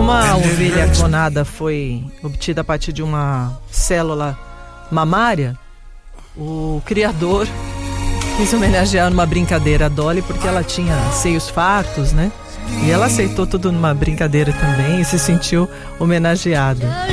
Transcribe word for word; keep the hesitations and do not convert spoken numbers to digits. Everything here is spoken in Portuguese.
como a ovelha clonada foi obtida a partir de uma célula mamária, o criador quis homenagear numa brincadeira a Dolly, porque ela tinha seios fartos, né? E ela aceitou tudo numa brincadeira também e se sentiu homenageada.